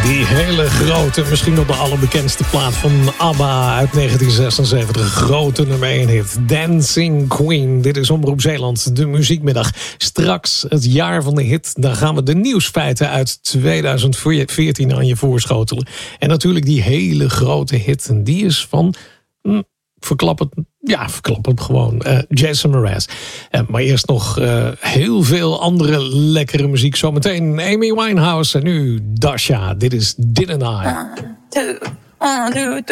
Die hele grote, misschien wel de allerbekendste plaat van ABBA uit 1976. Grote nummer 1 hit. Dancing Queen. Dit is Omroep Zeeland, de muziekmiddag. Straks het jaar van de hit. Dan gaan we de nieuwsfeiten uit 2014 aan je voorschotelen. En natuurlijk die hele grote hit. En die is van... Verklap het gewoon. Jason Mraz. Maar eerst nog heel veel andere lekkere muziek. Zometeen Amy Winehouse en nu Dasha. Dit is Didn't I. 1, 2, 1, 2, 3.